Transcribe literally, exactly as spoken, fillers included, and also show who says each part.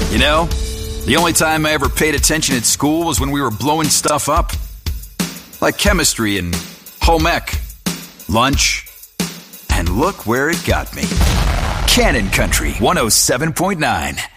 Speaker 1: You know, the only time I ever paid attention at school was when we were blowing stuff up. Like chemistry and home ec, lunch, and look where it got me. Cannon Country one oh seven point nine.